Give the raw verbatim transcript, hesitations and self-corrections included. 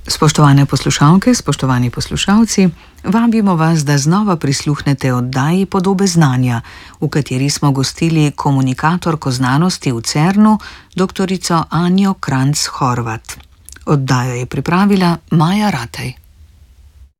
Spoštovane poslušalke, spoštovani poslušalci, vabimo vas, da znova prisluhnete oddaji Podobe znanja, v kateri smo gostili komunikatorko znanosti v Cernu, doktorico Anjo Kranjc Horvat. Oddajo je pripravila Maja Ratej.